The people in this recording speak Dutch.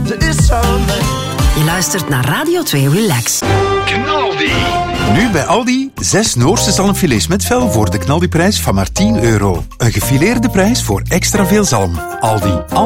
ze is zo leuk. Je luistert naar Radio 2 Relax. Knaldi. Nu bij Aldi 6 Noorse zalmfilets met vel voor de knaldiprijs van maar €10. Een gefileerde prijs voor extra veel zalm. Aldi.